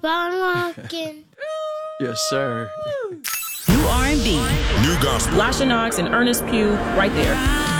I'm walking. Yes, sir. New R&B. New gospel. Lasha Knox and Ernest Pugh right there.